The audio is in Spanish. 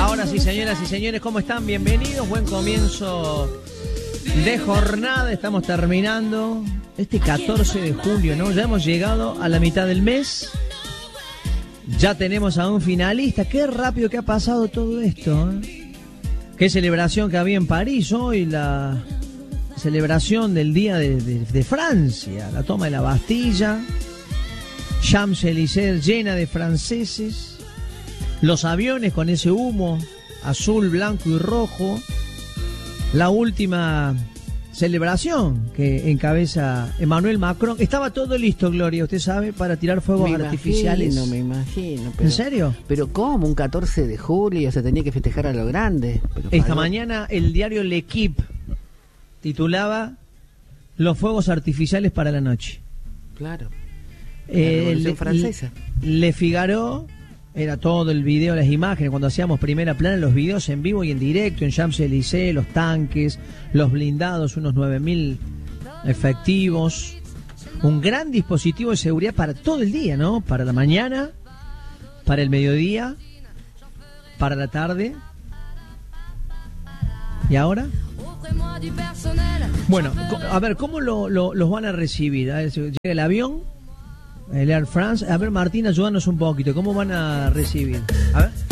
Ahora sí, señoras y señores, ¿cómo están? Bienvenidos, buen comienzo de jornada. Estamos terminando este 14 de julio, ¿no? Ya hemos llegado a la mitad del mes. Ya tenemos a un finalista. Qué rápido que ha pasado todo esto, ¿eh? Qué celebración que había en París hoy, la celebración del día de Francia, la toma de la Bastilla, Champs-Élysées llena de franceses, los aviones con ese humo azul, blanco y rojo, la última celebración que encabeza Emmanuel Macron. Estaba todo listo, Gloria, usted sabe, para tirar fuegos artificiales. Me imagino. ¿En serio? Pero ¿cómo? Un 14 de julio se tenía que festejar a lo grande. Pero esta mañana el diario L'Equipe titulaba Los fuegos artificiales para la noche. Claro. La Revolución Francesa. Le Figaro era todo el video, las imágenes, cuando hacíamos primera plana, los videos en vivo y en directo en Champs-Élysées, los tanques, los blindados, unos 9.000 efectivos, un gran dispositivo de seguridad para todo el día, ¿no? Para la mañana, para el mediodía, para la tarde. ¿Y ahora? Bueno, a ver, ¿cómo los van a recibir? A ver, llega el avión, el Air France. A ver, Martín, ayúdanos un poquito. ¿Cómo van a recibir? A ver.